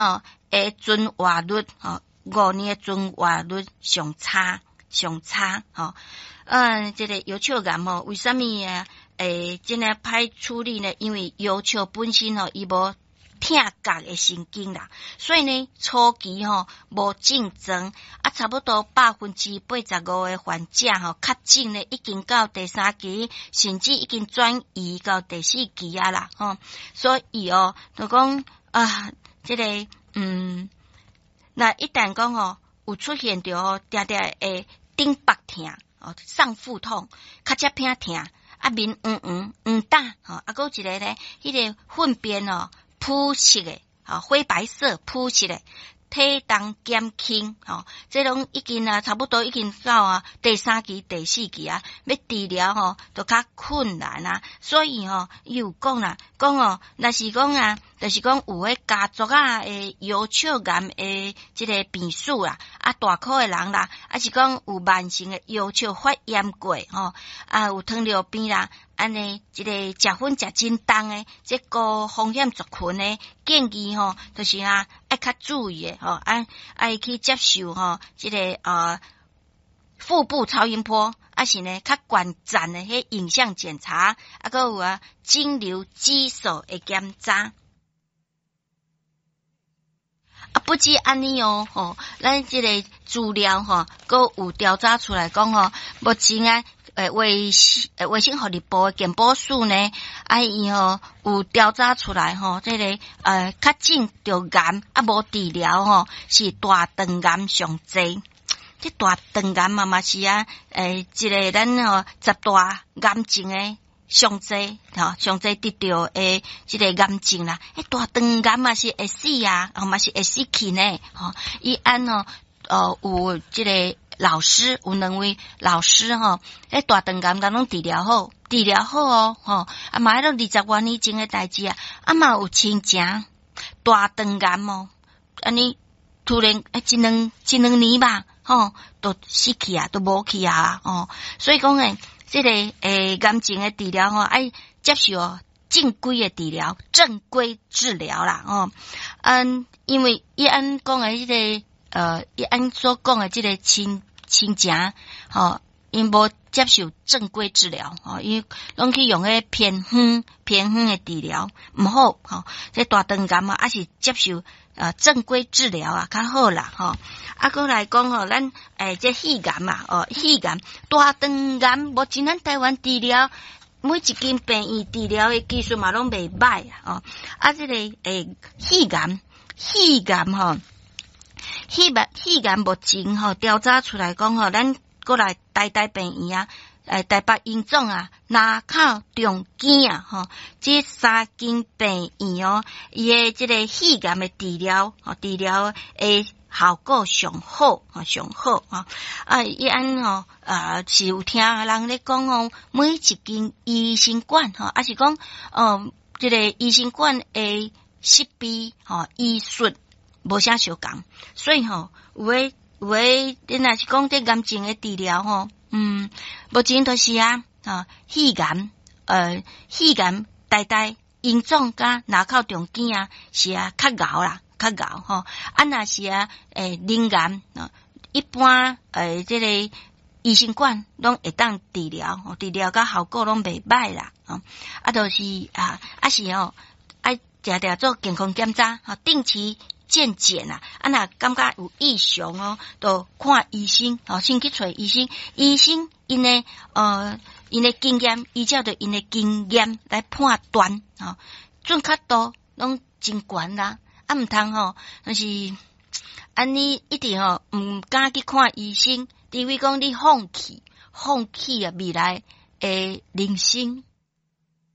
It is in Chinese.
诶准活率5年准活率上差这个腰鞘癌为什么真个歹处理呢？因为腰鞘本身伊无疼觉的神经啦，所以呢初期无症状差不多85%的患者较近呢已经到第3期，甚至已经转移到第4期啦所以就讲这个那一旦讲有出现着定定会顶腹疼上腹痛，较接偏疼面黄大还有一个咧，迄个粪便肤色的灰白色肤色的，体重减轻这种已经差不多已经到第3期第4期要治疗就较困难所以伊有讲啦，讲若是讲就是讲有迄家族的腰鞘癌的这个病史啦，大颗的人啦，是讲有慢性的腰鞘发炎过有糖尿病啦，安尼这个食粉食真重的，这高风险族群的建议就是要较注意的爱去接受这个腹部超音波，是呢较关键的迄影像检查，还有经流激素的检查。不止安尼咱这个资料佫有调查出来讲目前卫生福利部的健保署呢，伊有调查出来这个较近着癌无治疗是大肠癌上侪。这大肠癌嘛是一个咱十大癌症的上侪上侪得到的这个癌症啦。大肠癌嘛是会死嘛是会死去呢伊有这个老师有2位老师大肠癌拢治疗好嘛迄个20多年前的代志嘛有亲情大肠癌安尼突然一两年吧都死去都无去所以讲这个癌症的治疗爱接受正规的治疗正规治疗啦因为伊安讲的这个伊安所讲的这个亲情因无接受正规治疗因拢去用迄偏方的治疗毋好这大肠癌是接受正规治疗较好啦过来讲咱这肺癌肺癌大肠癌目前咱台湾治疗每一间病院治疗的技术嘛拢袂歹这个肺癌目前调查出来讲咱过来台病院台北荣总南口中间这3间病院伊的这个肺癌的治疗的效果上好伊安是有听人咧讲每一间医生馆还是讲这个医生馆的设备医术无啥相共，所以有诶你若是讲这癌症的治疗目前都是肺癌台荣总甲南口中间是较熬啦较熬若是灵癌一般这个医生馆拢会当治疗甲效果拢袂歹啦就是是爱常做健康检查定期健检若感觉有异常就看医生先去找医生因的经验依照着因的经验来判断准确度拢真悬啦毋通就是安尼一定毋敢去看医生，除非讲你放弃未来的人生。